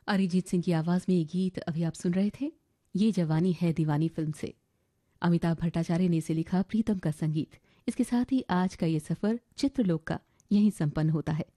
अरिजीत सिंह की आवाज में ये गीत अभी आप सुन रहे थे। ये जवानी है दीवानी फिल्म से अमिताभ भट्टाचार्य ने इसे लिखा, प्रीतम का संगीत। इसके साथ ही आज का ये सफर चित्रलोक का यहीं संपन्न होता है।